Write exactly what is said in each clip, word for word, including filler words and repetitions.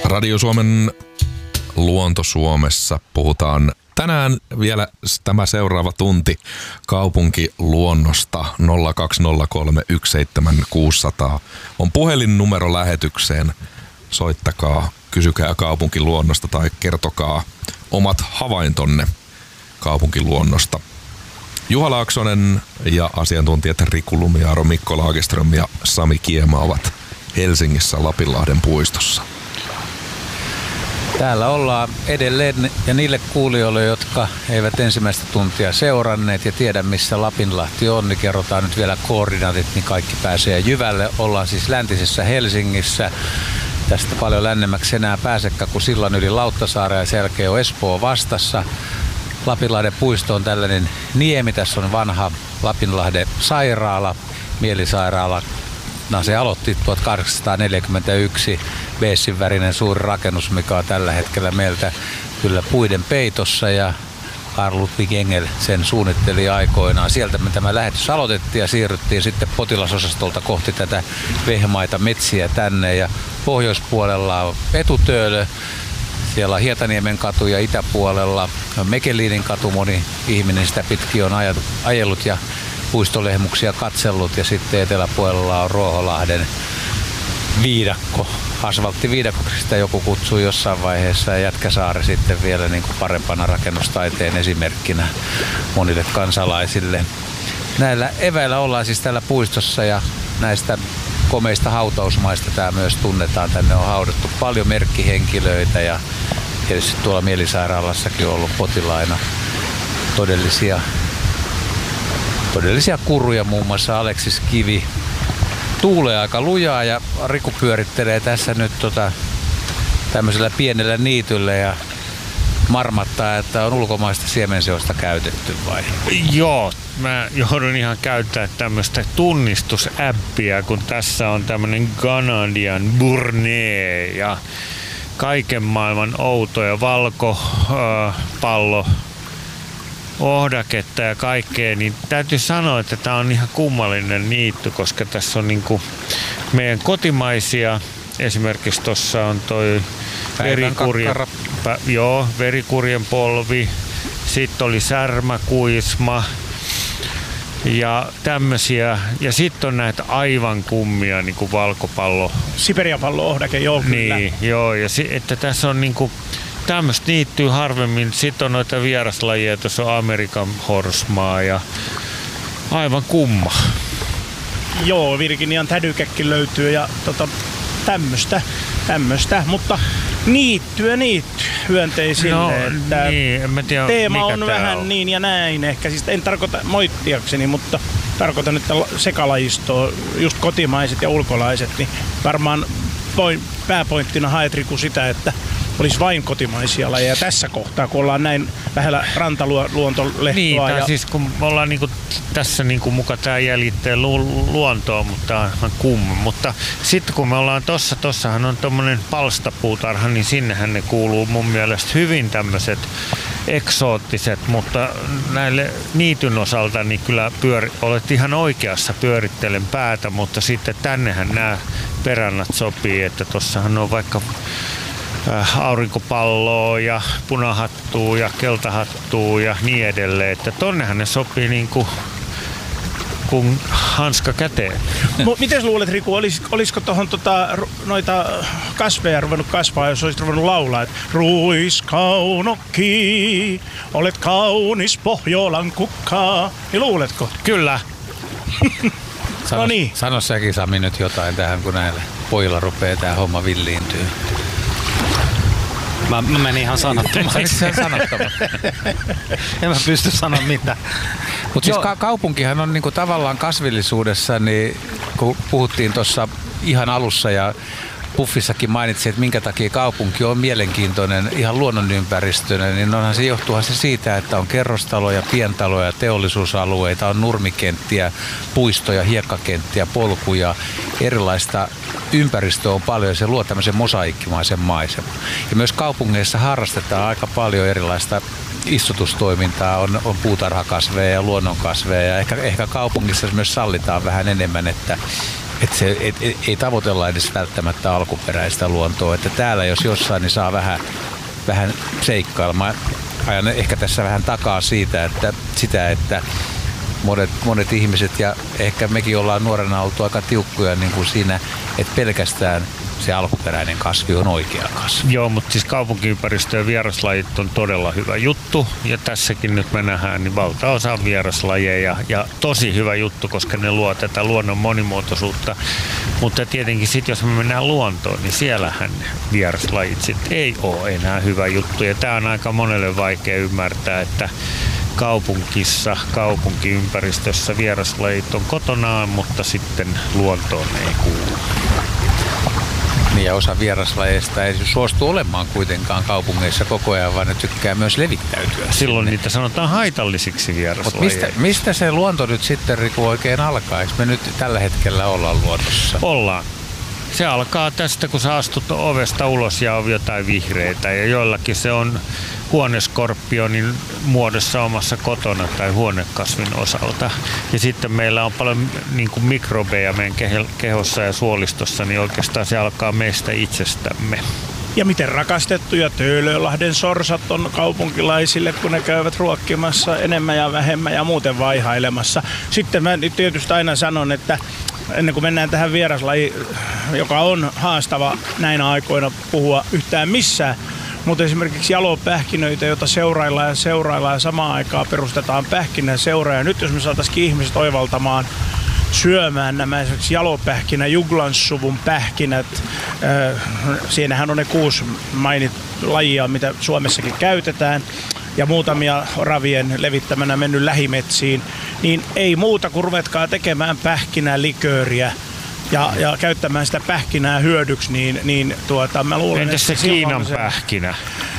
Radio Suomen Luonto Suomessa puhutaan tänään vielä tämä seuraava tunti kaupunkiluonnosta. Nolla kaksi nolla kolme yksi seitsemän kuusi nolla nolla on puhelinnumero lähetykseen. Soittakaa, kysykää kaupunkiluonnosta tai kertokaa omat havaintonne kaupunkiluonnosta. Juha Laaksonen ja asiantuntijat Riku Lumiaro, Mikko Lagerström ja Sami Kiema ovat Helsingissä Lapinlahden puistossa. Täällä ollaan edelleen, ja niille kuulijoille, jotka eivät ensimmäistä tuntia seuranneet ja tiedä missä Lapinlahti on, niin kerrotaan nyt vielä koordinaatit, niin kaikki pääsee jyvälle. Ollaan siis läntisessä Helsingissä. Tästä paljon lännemmäksi enää pääsekään kuin sillan yli Lauttasaaren ja sen jälkeen on Espoo vastassa. Lapinlahden puisto on tällainen niemi. Tässä on vanha Lapinlahden sairaala, mielisairaala. No, se aloitti tuhatkahdeksansataaneljäkymmentäyksi, beessin värinen suuri rakennus, mikä on tällä hetkellä meiltä kyllä puiden peitossa, ja Karl Ludwig Engel sen suunnitteli aikoinaan. Sieltä me tämä lähetys aloitettiin ja siirryttiin sitten potilasosastolta kohti tätä vehmaita metsiä tänne, ja pohjoispuolella on Etutöölö. Siellä on Hietaniemen katu ja itäpuolella Mekeliinin katu, moni ihminen sitä pitkin on ajellut ja puistolehmuksia katsellut, ja sitten eteläpuolella on Ruoholahden viidakko, asfalttiviidakoksi sitä joku kutsuu jossain vaiheessa, ja Jätkäsaari sitten vielä niin kuin parempana rakennustaiteen esimerkkinä monille kansalaisille. Näillä eväillä ollaan siis täällä puistossa, ja näistä komeista hautausmaista tämä myös tunnetaan. Tänne on haudattu paljon merkkihenkilöitä, ja tietysti tuolla mielisairaalassakin on ollut potilaina todellisia Todellisia kuruja, muun muassa Aleksis Kivi. Tuulee aika lujaa, ja Riku pyörittelee tässä nyt tota, tämmöisellä pienellä niityllä ja marmattaa, että on ulkomaista siemenseosta käytetty vai? Joo, mä joudun ihan käyttää tämmöistä tunnistusäppiä, kun tässä on tämmönen Canadian Burnet ja kaiken maailman outoja valkopallo ohdaketta ja kaikkea, niin täytyy sanoa, että tämä on ihan kummallinen niitty, koska tässä on niinku meidän kotimaisia, esimerkiksi tuossa on toi verikurjen, pä, joo, verikurjen polvi, sitten oli särmäkuisma ja tämmöisiä, ja sitten on näitä aivan kummia niinku valkopallo. Siperiapallo-ohdake, joo kyllä. Niin, joo, ja si, että tässä on niinku tämmöistä niittyy harvemmin. Sitten on noita vieraslajia, tuossa on Amerikan horsmaa ja aivan kumma. Joo, Virginian tädykäkki löytyy ja tota, tämmöistä, tämmöistä, mutta niittyä niittyy hyönteisille. No, että niin, en mä tiedä, teema mikä on vähän on. Niin ja näin ehkä. Siis en tarkoita moittiakseni, mutta tarkoitan, että sekalajistoa, just kotimaiset ja ulkolaiset, niin varmaan point, pääpointtina haet Riku sitä, että olisi vain kotimaisia lajeja tässä kohtaa, kun ollaan näin lähellä rantaluontolehtoa. Niin, ja siis kun me ollaan niinku tässä niinku muka tää jäljittää lu- luontoa, mutta tää on kumma. Mutta sitten kun me ollaan tossa, tossahan on tommonen palstapuutarha, niin sinnehän ne kuuluu mun mielestä hyvin tämmöiset eksoottiset, mutta näille niityn osalta niin kyllä pyöri, olet ihan oikeassa, pyörittelen päätä, mutta sitten tännehän nämä perannat sopii, että tossahan on vaikka aurinkopalloa ja punahattua ja keltahattua ja niin edelleen, että tonnehan ne sopii niin kuin kuin hanska käteen. Mites luulet, Riku, olis, olisiko tuohon tota, noita kasveja ruvennut kasvaa, jos olisit ruvennut laulaa, että ruiskaunokki, olet kaunis Pohjolan kukkaa, niin luuletko? Kyllä. Sano, no niin. Sano säkin, Sami, nyt jotain tähän, kun näillä pojilla rupeaa tää homma villiintyy. Mä, mä menin ihan sanattomaksi. En mä pysty sanoa mitään. Mutta siis ka- kaupunkihan on niinku tavallaan kasvillisuudessa, niin kun puhuttiin tuossa ihan alussa ja Puffissakin mainitsin, että minkä takia kaupunki on mielenkiintoinen ihan luonnonympäristönä, niin onhan se johtuuhan se siitä, että on kerrostaloja, pientaloja, teollisuusalueita, on nurmikenttiä, puistoja, hiekkakenttiä, polkuja, erilaista ympäristöä on paljon ja se luo tämmöisen mosaikkimaisen maiseman. Ja myös kaupungeissa harrastetaan aika paljon erilaista istutustoimintaa, on, on puutarhakasveja ja luonnonkasveja ja ehkä, ehkä kaupungissa myös sallitaan vähän enemmän, että että se et, et, ei tavoitella edes välttämättä alkuperäistä luontoa. Että täällä jos jossain, niin saa vähän, vähän seikkailla. Mä ajan ehkä tässä vähän takaa siitä, että sitä, että monet, monet ihmiset ja ehkä mekin ollaan nuorena oltu aika tiukkoja niin kuin siinä, että pelkästään se alkuperäinen kasvi on oikea kasvi. Joo, mutta siis kaupunkiympäristö ja vieraslajit on todella hyvä juttu. Ja tässäkin nyt me nähdään, niin valtaosa on vieraslajeja. Ja tosi hyvä juttu, koska ne luo tätä luonnon monimuotoisuutta. Mutta tietenkin sitten, jos me mennään luontoon, niin siellähän vieraslajit sitten ei ole enää hyvä juttu. Ja tämä on aika monelle vaikea ymmärtää, että kaupunkissa, kaupunkiympäristössä vieraslajit on kotonaan, mutta sitten luontoon ei kuulu. Niin ja osa vieraslajeista ei suostu olemaan kuitenkaan kaupungeissa koko ajan, vaan ne tykkää myös levittäytyä. Silloin sinne. Niitä sanotaan haitallisiksi vieraslajeiksi. Mistä, mistä se luonto nyt sitten, Riku, oikein alkaa? Eikö me nyt tällä hetkellä ollaan luonnossa? Ollaan. Se alkaa tästä, kun sä astut ovesta ulos ja on jotain vihreitä. Ja joillakin se on huoneskorpionin muodossa omassa kotona tai huonekasvin osalta. Ja sitten meillä on paljon niin kuin mikrobeja meidän kehossa ja suolistossa, niin oikeastaan se alkaa meistä itsestämme. Ja miten rakastettuja Töölölahden sorsat on kaupunkilaisille, kun ne käyvät ruokkimassa enemmän ja vähemmän ja muuten vaihailemassa. Sitten mä tietysti aina sanon, että ennen kuin mennään tähän vieraslajiin, joka on haastava näinä aikoina puhua yhtään missään, mutta esimerkiksi jalopähkinöitä, joita seuraillaan ja seuraillaan ja samaan aikaan perustetaan pähkinäseura. Ja nyt jos me saataisiin ihmiset oivaltamaan syömään nämä esimerkiksi jalopähkinä, juglanssuvun pähkinät. Äh, siinähän on ne kuusi mainit lajia, mitä Suomessakin käytetään. Ja muutamia oravien levittämänä mennyt lähimetsiin. Niin ei muuta kuin ruvetkaa tekemään pähkinälikööriä. Ja, ja käyttämään sitä pähkinää hyödyksi, niin, niin tuota, mä luulen, entäs että se Kiinan se, pähkinä?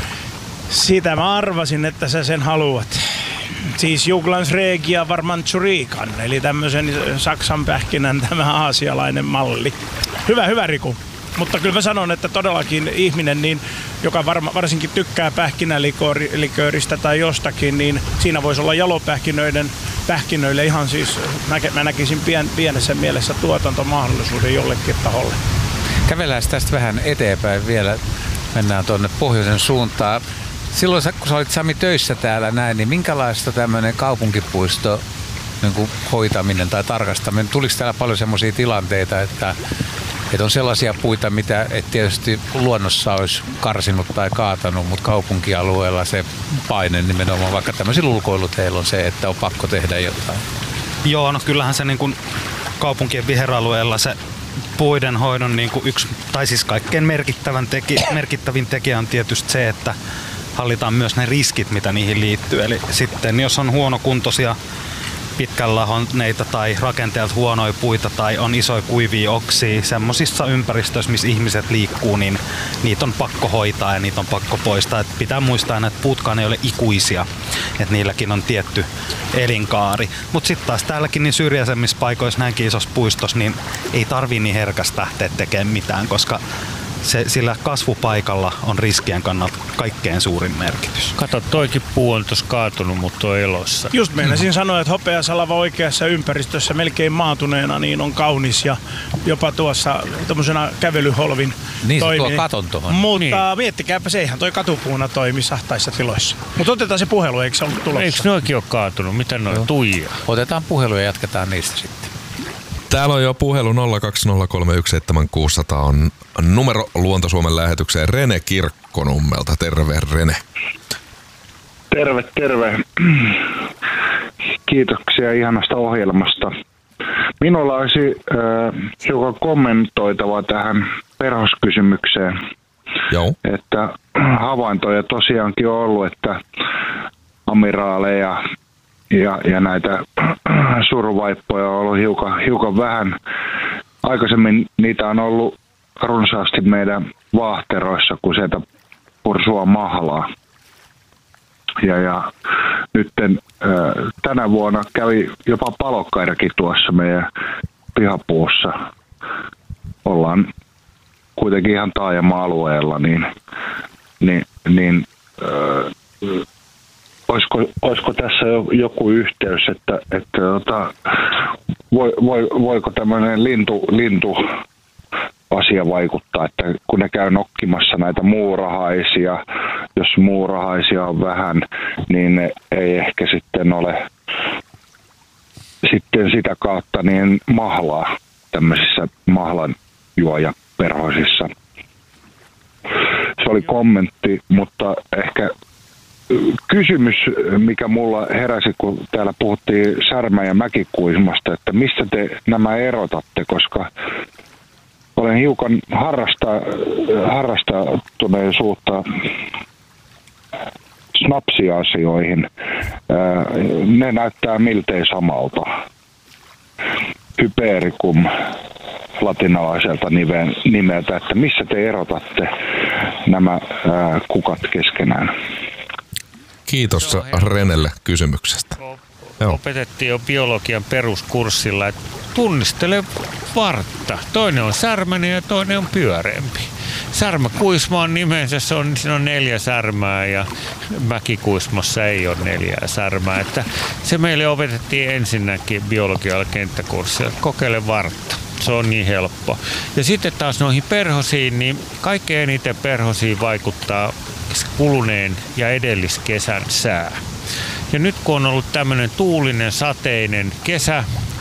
Sitä mä arvasin, että sä sen haluat. Siis Juglans regia varmantsuriikan, eli tämmöisen Saksan pähkinän tämä aasialainen malli. Hyvä, hyvä Riku. Mutta kyllä mä sanon, että todellakin ihminen, niin, joka varma, varsinkin tykkää pähkinälikööristä tai jostakin, niin siinä voisi olla jalopähkinöiden pähkinöille ihan siis, mä, mä näkisin pien, pienessä mielessä tuotantomahdollisuuden jollekin taholle. Kävellään tästä vähän eteenpäin vielä. Mennään tuonne pohjoisen suuntaan. Silloin kun sä olit Sami töissä täällä näin, niin minkälaista tämmöinen kaupunkipuisto niin kuin hoitaminen tai tarkastaminen, tuliko täällä paljon semmoisia tilanteita, että, että on sellaisia puita, mitä et tietysti luonnossa olisi karsinut tai kaatanut, mutta kaupunkialueella se paine nimenomaan, vaikka tämmöisillä ulkoiluteilla on se, että on pakko tehdä jotain. Joo, no kyllähän se niin kuin kaupunkien viheralueella se puiden hoidon niin kuin yksi, tai siis kaikkein merkittävän teki, merkittävin tekijä on tietysti se, että hallitaan myös ne riskit, mitä niihin liittyy. Eli sitten jos on huonokuntoisia pitkän lahonneita tai rakenteelta huonoja puita tai on isoja kuivia oksia semmoisissa ympäristöissä, missä ihmiset liikkuu, niin niitä on pakko hoitaa ja niitä on pakko poistaa. Et pitää muistaa, että puutkaan ei ole ikuisia, että niilläkin on tietty elinkaari. Mutta sitten taas täälläkin niin syrjäisemmissä paikoissa, näinkin isossa puistossa, niin ei tarvii niin herkästi lähteä tekemään mitään, koska se, sillä kasvupaikalla on riskien kannalta kaikkein suurin merkitys. Kato, toikin puu on tuossa kaatunut, mutta on elossa. Just meinasin sanoa, että hopeasalava oikeassa ympäristössä melkein maatuneena niin on kaunis ja jopa tuossa tommosena kävelyholvin niin, toimii. Niin se tuo katon tuohon. Mutta niin. Miettikääpä se, eihän toi katupuuna toimi sahtaissa tiloissa. Mutta otetaan se puhelu, eikö se ollut tulossa? Eikö noikin ole kaatunut? Mitä noi tuijaa? Otetaan puhelu ja jatketaan niistä sitten. Täällä on jo puhelu nolla kaksi nolla kolme yksi seitsemän kuusi nolla nolla on numero Luonto-Suomen lähetykseen Rene Kirkkonummelta. Terve Rene. Terve, terve. Kiitoksia ihanasta ohjelmasta. Minulla olisi äh, hiukan kommentoitava tähän perhoskysymykseen. Joo. Että havaintoja tosiaankin on ollut, että amiraaleja Ja, ja näitä suruvaippoja on ollut hiukan, hiukan vähän. Aikaisemmin niitä on ollut runsaasti meidän vaahteroissa, kun sieltä pursua mahlaa. Ja, ja nyt tänä vuonna kävi jopa palokkaitakin tuossa meidän pihapuussa. Ollaan kuitenkin ihan taajama-alueella, niin, niin, niin äh, Olisiko, olisiko tässä joku yhteys, että, että ota, voi, voi, voiko tämmöinen lintu, lintu asia vaikuttaa, että kun ne käy nokkimassa näitä muurahaisia, jos muurahaisia on vähän, niin ne ei ehkä sitten ole sitten sitä kautta niin mahlaa tämmöisissä mahlanjuojaperhosissa. Se oli kommentti, mutta ehkä kysymys, mikä mulla heräsi, kun täällä puhuttiin särmä- ja mäkikuismasta, että mistä te nämä erotatte, koska olen hiukan harrasta, harrastuneisuutta snapsiasioihin. Ne näyttää miltei samalta. Hypericum latinalaiselta nimeltä, että missä te erotatte nämä ää, kukat keskenään? Kiitos Renelle kysymyksestä. Joo. Opetettiin jo biologian peruskurssilla, että tunnistele vartta. Toinen on särmäinen ja toinen on pyöreämpi. Särmäkuisma on nimensä, se on, siinä on neljä särmää ja mäkikuismassa ei ole neljää särmää. Että se meille opetettiin ensinnäkin biologialla kenttäkurssilla, että kokeile vartta. Se on niin helppo. Ja sitten taas noihin perhosiin, niin kaikkein eniten perhosiin vaikuttaa kuluneen ja edelliskesän sää. Ja nyt kun on ollut tämmöinen tuulinen, sateinen kesä,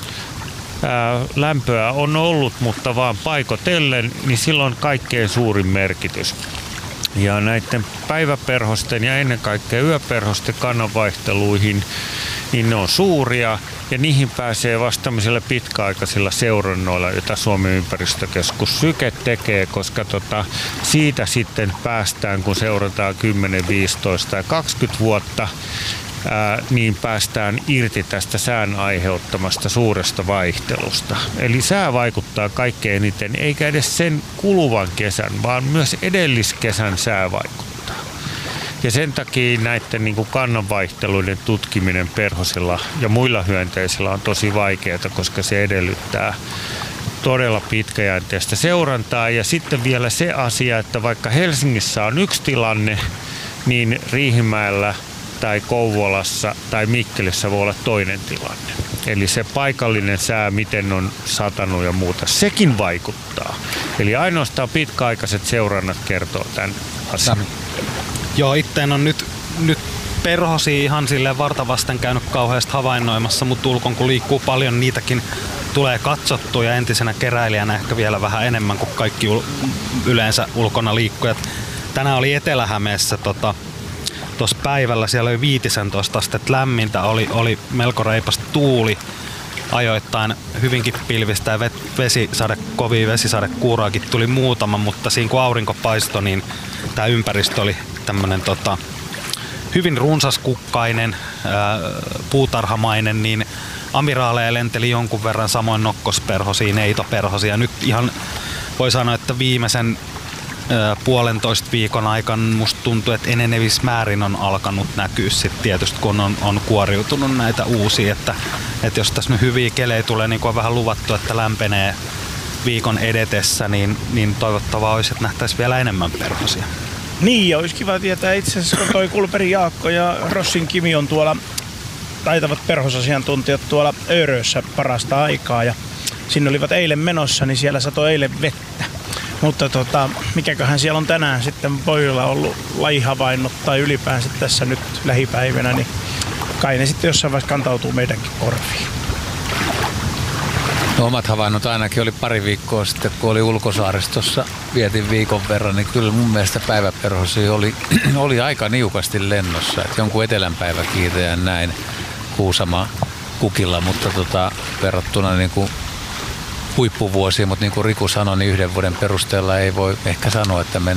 ää, lämpöä on ollut, mutta vaan paikotellen, niin silloin on kaikkein suurin merkitys. Ja näiden päiväperhosten ja ennen kaikkea yöperhosten kannanvaihteluihin, niin ne on suuria ja niihin pääsee vasta tämmöisillä pitkäaikaisilla seurannoilla, joita Suomen ympäristökeskus Syke tekee, koska tota, siitä sitten päästään, kun seurataan kymmenen, viisitoista ja kaksikymmentä vuotta, ää, niin päästään irti tästä sään aiheuttamasta suuresta vaihtelusta. Eli sää vaikuttaa kaikkein eniten, eikä edes sen kuluvan kesän, vaan myös edelliskesän sää vaikuttaa. Ja sen takia näiden niin kuin kannanvaihteluiden tutkiminen perhosilla ja muilla hyönteisillä on tosi vaikeaa, koska se edellyttää todella pitkäjänteistä seurantaa. Ja sitten vielä se asia, että vaikka Helsingissä on yksi tilanne, niin Riihimäellä tai Kouvolassa tai Mikkelissä voi olla toinen tilanne. Eli se paikallinen sää, miten on satanut ja muuta, sekin vaikuttaa. Eli ainoastaan pitkäaikaiset seurannat kertoo tämän asian. Joo, itteen on nyt, nyt perhosia ihan silleen vartavasten käynyt kauheasti havainnoimassa, mutta ulkon kun liikkuu paljon, niitäkin tulee katsottua ja entisenä keräilijänä ehkä vielä vähän enemmän kuin kaikki ul- yleensä ulkona liikkujat. Tänään oli Etelä-Hämeessä tota, tuossa päivällä, siellä oli viisitoista astetta lämmintä, oli, oli melko reipasta tuuli, ajoittain hyvinkin pilvistä ja vesisade, kovia vesisadekuuraakin tuli muutama, mutta siinä kun aurinko paistoi, niin tämä ympäristö oli tämmöinen tota, hyvin runsaskukkainen, ää, puutarhamainen, niin amiraaleja lenteli jonkun verran, samoin nokkosperhosia, neitoperhosia. Nyt ihan voi sanoa, että viimeisen ää, puolentoista viikon aikana musta tuntuu, että enenevissä määrin on alkanut näkyä sitten tietysti, kun on, on kuoriutunut näitä uusia. Että, että jos tässä nyt hyviä kelejä tulee, niin kuin on vähän luvattu, että lämpenee viikon edetessä, niin, niin toivottavaa olisi, että nähtäisiin vielä enemmän perhosia. Niin, ja olisi kiva tietää itse asiassa, kun toi Kulperin Jaakko ja Rossin Kimi on tuolla, taitavat perhosasiantuntijat tuolla Öörössä parasta aikaa, ja sinne olivat eilen menossa, niin siellä satoi eilen vettä. Mutta tota, mikäköhän siellä on tänään sitten pojilla ollut lajihavainnot tai ylipäänsä tässä nyt lähipäivänä, niin kai ne sitten jossain vaiheessa kantautuu meidänkin korviin. No, omat havainnot ainakin oli pari viikkoa sitten, kun oli Ulkosaaristossa, vietin viikon verran, niin kyllä mun mielestä päiväperhosia oli, oli aika niukasti lennossa. Et jonkun etelänpäiväkiitäjän näin Kuusama kukilla, mutta tota, verrattuna niin kuin huippuvuosiin, mutta niin kuin Riku sanoi, niin yhden vuoden perusteella ei voi ehkä sanoa, että mennään